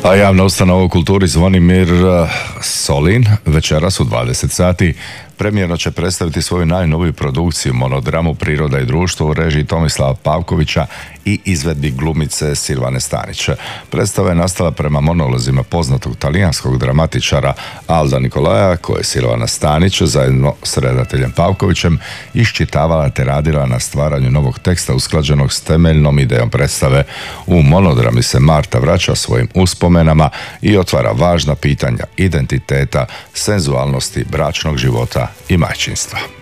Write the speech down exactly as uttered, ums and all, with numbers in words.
A javna ustanova u kulturi Zvonimir Solin večeras u dvadeset sati premijerno će predstaviti svoju najnoviju produkciju, monodramu Priroda i društvo u režiji Tomislava Pavkovića i izvedbi glumice Silvane Stanić. Predstava je nastala prema monolozima poznatog talijanskog dramatičara Alda Nikolaja, koje je Silvana Stanić zajedno s redateljem Pavkovićem iščitavala te radila na stvaranju novog teksta usklađenog s temeljnom idejom predstave. U monodrami se Marta vraća svojim uspomenama i otvara važna pitanja identiteta, senzualnosti, bračnog života i majčinstva.